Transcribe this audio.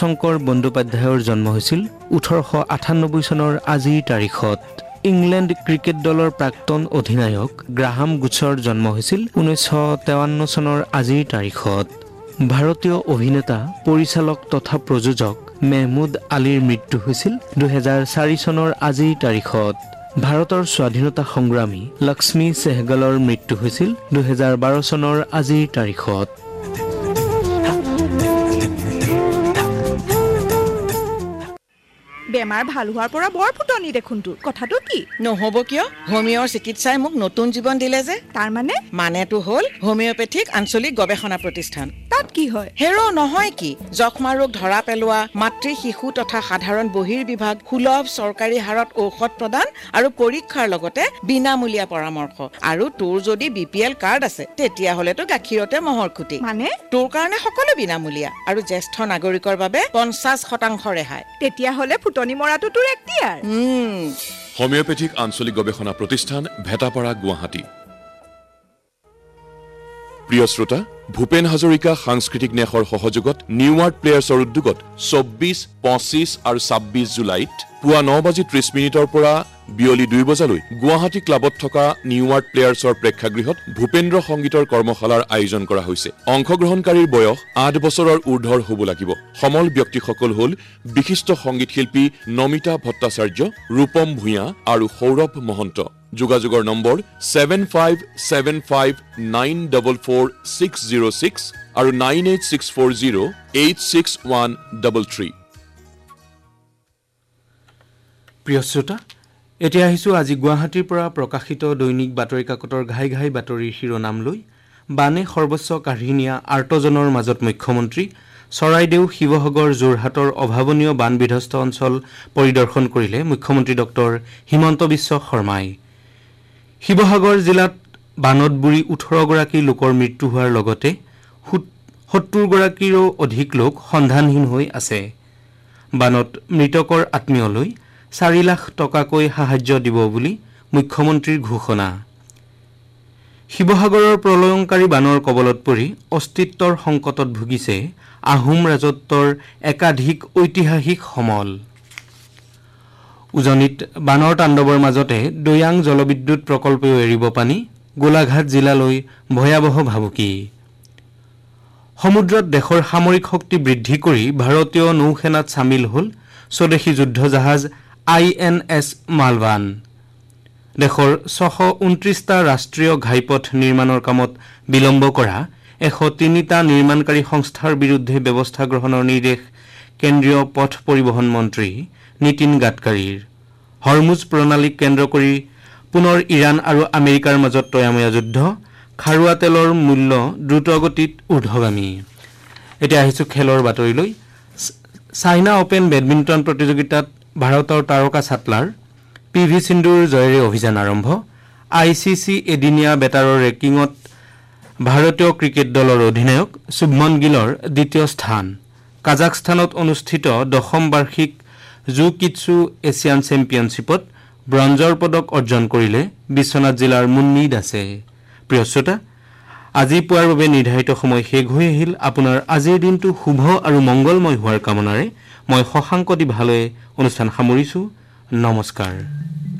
গৌৰশংকৰ বন্দ্যোপাধ্যায়ৰ জন্ম হৈছিল 1898 চনৰ আজিৰ তাৰিখত। ইংলেণ্ড ক্ৰিকেট দলৰ প্ৰাক্তন অধিনায়ক গ্ৰাহাম গুছৰ জন্ম হৈছিল 1953 চনৰ আজিৰ তাৰিখত। ভাৰতীয় অভিনেতা পৰিচালক তথা প্ৰযোজক মেহমুদ আলীৰ মৃত্যু হৈছিল 2004 চনৰ আজিৰ তাৰিখত। ভাৰতৰ স্বাধীনতা সংগ্ৰামী লক্ষ্মী চেহগালৰ মৃত্যু হৈছিল 2012 চনৰ আজিৰ তাৰিখত। বেমাৰ ভাল হোৱাৰ পৰা বৰ ফুটনি দেখোন তোৰ। কথাটো কি? নহ'ব কিয়? হোমিঅ'ৰ চিকিৎসাই মোক নতুন জীৱন দিলে যে। তাৰ মানেটো হ'ল হোমিঅ'পেথিক আঞ্চলিক গৱেষণা প্ৰতিষ্ঠান। তাত কি হয়? হেৰ' নহয় কি, যক্ষ্মা ৰোগ ধৰা পেলোৱা, মাতৃ শিশু তথা সাধাৰণ বহিৰ্বিভাগ, সুলভ চৰকাৰী হাৰত ঔষধ প্ৰদান আৰু পৰীক্ষাৰ লগতে বিনামূলীয়া পৰামৰ্শ। আৰু তোৰ যদি BPL কাৰ্ড আছে তেতিয়াহ'লেতো গাখীৰতে মহৰ খুটি। মানে তোৰ কাৰণে সকলো বিনামূলীয়া আৰু জ্যেষ্ঠ নাগৰিকৰ বাবে 50% ৰেহাই। তেতিয়াহ'লে ফুটনি মৰাটো তোৰ এক্টিয়াৰ। হোমিঅ'পেথিক আঞ্চলিক গৱেষণা প্ৰতিষ্ঠান, ভেটাপাৰা, গুৱাহাটী। প্ৰিয় শ্ৰোতা, ভূপেন হাজৰিকা সাংস্কৃতিক ন্যাসৰ সহযোগত নিউ আৰ্ট প্লেয়াৰ্ছৰ উদ্যোগত 24, 25 আৰু 26 জুলাইত পুৱা 9:30 পৰা বিয়লি 2 বজালৈ গুৱাহাটী ক্লাবত থকা নিউ আৰ্ট প্লেয়াৰ্ছৰ প্ৰেক্ষাগৃহত ভূপেন্দ্ৰ সংগীতৰ কৰ্মশালাৰ আয়োজন কৰা হৈছে। অংশগ্ৰহণকাৰীৰ বয়স 8 বছৰৰ ঊৰ্ধৰ হ'ব লাগিব। সমল ব্যক্তিসকল হ'ল বিশিষ্ট সংগীত শিল্পী নমিতা ভট্টাচাৰ্য, ৰূপম ভূঞা আৰু সৌৰভ মহন্ত। যোগাযোগৰ নম্বৰ 7575944606 আৰু 9864086133। প্ৰিয় শ্ৰোতা, এতিয়া আহিছোঁ আজি গুৱাহাটীৰ পৰা প্ৰকাশিত দৈনিক বাতৰি কাকতৰ ঘাই ঘাই বাতৰিৰ শিৰোনাম লৈ। বানে সৰ্বোচ্চ কাঢ়ি নিয়া আৰ্তজনৰ মাজত মুখ্যমন্ত্ৰী। চৰাইদেউ, শিৱসাগৰ, যোৰহাটৰ অভাৱনীয় বান বিধ্বস্ত অঞ্চল পৰিদৰ্শন কৰিলে মুখ্যমন্ত্ৰী ডক্টৰ হিমন্ত বিশ্ব শৰ্মাই। শিৱসাগৰ জিলাত বানত বুৰি 18গৰাকী লোকৰ মৃত্যু হোৱাৰ লগতে 70গৰাকীৰো অধিক লোক সন্ধানহীন হৈ আছে। বানত মৃতকৰ আত্মীয়লৈ 4 লাখ টকাকৈ সাহায্য দিব বুলি মুখ্যমন্ত্ৰীৰ ঘোষণা। শিৱসাগৰৰ প্ৰলয়ংকাৰী বানৰ কবলত পৰি অস্তিত্বৰ সংকটত ভুগিছে আহোম ৰাজত্বৰ একাধিক ঐতিহাসিক সমল। উজনিত বানৰ তাণ্ডৱৰ মাজতে দৈয়াং জলবিদ্যুৎ প্ৰকল্পও এৰিব পানী। গোলাঘাট জিলালৈ ভয়াৱহ ভাবুকি। সমুদ্ৰত দেশৰ সামৰিক শক্তি বৃদ্ধি কৰি ভাৰতীয় নৌসেনাত চামিল হ'ল স্বদেশী যুদ্ধজাহাজ INS মালৱান। দেশৰ 629টা ৰাষ্ট্ৰীয় ঘাইপথ নিৰ্মাণৰ কামত বিলম্ব কৰা 103টা নিৰ্মাণকাৰী সংস্থাৰ বিৰুদ্ধে ব্যৱস্থা গ্ৰহণৰ নিৰ্দেশ কেন্দ্ৰীয় পথ পৰিবহণ মন্ত্ৰী নীতিন গাডকাৰীৰ। হৰমুজ প্ৰণালীক কেন্দ্ৰ কৰি পুনৰ ইৰাণ আৰু আমেৰিকাৰ মাজত তয়াময়া যুদ্ধ। খাৰুৱা তেলৰ মূল্য দ্ৰুতগতিত ঊৰ্ধ্বগামী। এতিয়া আহিছোঁ খেলৰ বাতৰিলৈ। চাইনা অপেন বেডমিণ্টন প্ৰতিযোগিতাত ভাৰতৰ তাৰকা ছাটলাৰ PV সিন্ধুৰ জয়েৰে অভিযান আৰম্ভ। ICC এদিনীয়া বেটাৰৰ ৰেংকিঙত ভাৰতীয় ক্ৰিকেট দলৰ অধিনায়ক শুভমন গিলৰ দ্বিতীয় স্থান। কাজাখস্তানত অনুষ্ঠিত 10ম বাৰ্ষিক জু-কিটছু এছিয়ান চেম্পিয়নশ্বিপত ব্ৰঞ্জৰ পদক অৰ্জন কৰিলে বিশ্বনাথ জিলাৰ মুন্নী দাসে। প্ৰিয় শ্ৰোতা, আজি পুৱাৰ বাবে নিৰ্ধাৰিত সময় শেষ হৈ আহিল। আপোনাৰ আজিৰ দিনটো শুভ আৰু মংগলময় হোৱাৰ কামনাৰে মই শশাংক দি ভালয়ে অনুষ্ঠান সামৰিছোঁ। নমস্কাৰ।